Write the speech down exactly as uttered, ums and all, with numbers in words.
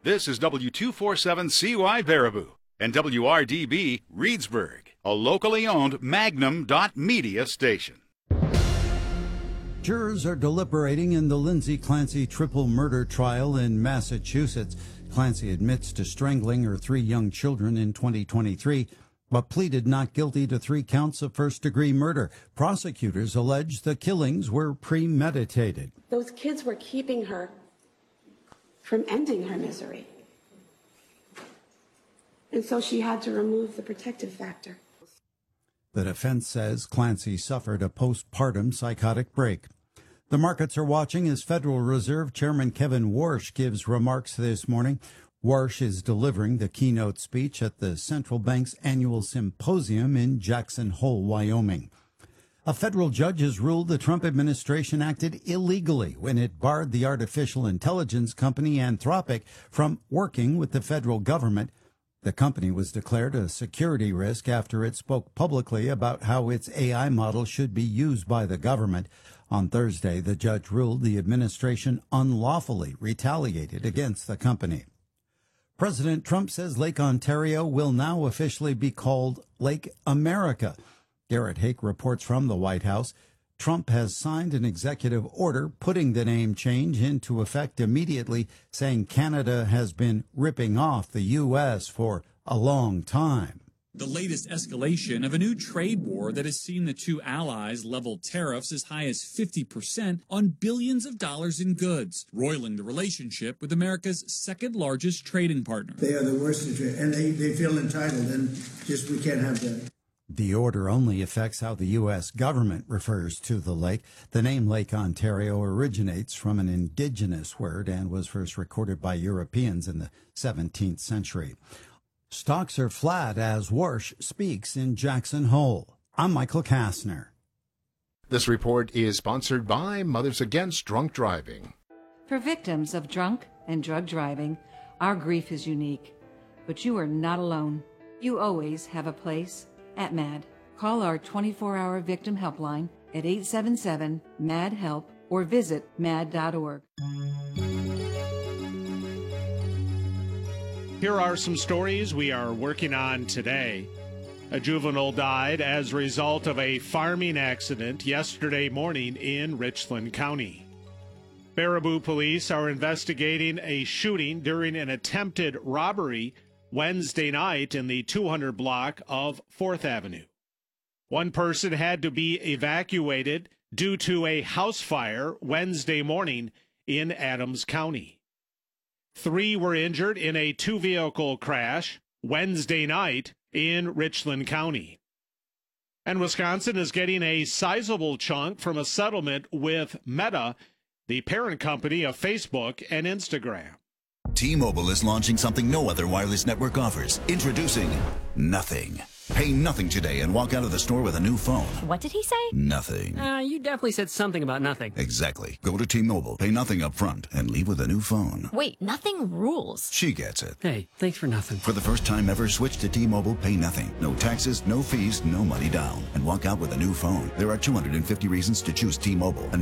This is W two forty-seven C Y Baraboo and W R D B Reedsburg, a locally owned Magnum dot media station. Jurors are deliberating in the Lindsay Clancy triple murder trial in Massachusetts. Clancy admits to strangling her three young children in twenty twenty-three, but pleaded not guilty to three counts of first-degree murder. Prosecutors allege the killings were premeditated. Those kids were keeping her from ending her misery. And so she had to remove the protective factor. The defense says Clancy suffered a postpartum psychotic break. The markets are watching as Federal Reserve Chairman Kevin Warsh gives remarks this morning. Warsh is delivering the keynote speech at the central bank's annual symposium in Jackson Hole, Wyoming. A federal judge has ruled the Trump administration acted illegally when it barred the artificial intelligence company Anthropic from working with the federal government. The company was declared a security risk after it spoke publicly about how its A I model should be used by the government. On Thursday, the judge ruled the administration unlawfully retaliated against the company. President Trump says Lake Ontario will now officially be called Lake America. Garrett Hake reports from the White House. Trump has signed an executive order putting the name change into effect immediately, saying Canada has been ripping off the U S for a long time. The latest escalation of a new trade war that has seen the two allies level tariffs as high as fifty percent on billions of dollars in goods, roiling the relationship with America's second largest trading partner. They are the worst in trade, and they, they feel entitled, and just we can't have that. The order only affects how the U S government refers to the lake. The name Lake Ontario originates from an indigenous word and was first recorded by Europeans in the seventeenth century. Stocks are flat as Warsh speaks in Jackson Hole. I'm Michael Kastner. This report is sponsored by Mothers Against Drunk Driving. For victims of drunk and drug driving, our grief is unique, but you are not alone. You always have a place at MAD. Call our twenty-four hour victim helpline at eight seven seven, M A D, HELP or visit mad dot org. Here are some stories we are working on today. A juvenile died as a result of a farming accident yesterday morning in Richland County. Baraboo police are investigating a shooting during an attempted robbery Wednesday night in the two hundred block of fourth Avenue. One person had to be evacuated due to a house fire Wednesday morning in Adams County. Three were injured in a two-vehicle crash Wednesday night in Richland County. And Wisconsin is getting a sizable chunk from a settlement with Meta, the parent company of Facebook and Instagram. T-Mobile is launching something no other wireless network offers. Introducing Nothing. Pay nothing today and walk out of the store with a new phone. What did he say? Nothing. Uh, you definitely said something about nothing. Exactly. Go to T-Mobile, pay nothing up front, and leave with a new phone. Wait, nothing rules. She gets it. Hey, thanks for nothing. For the first time ever, switch to T-Mobile, pay nothing. No taxes, no fees, no money down. And walk out with a new phone. There are two hundred fifty reasons to choose T-Mobile.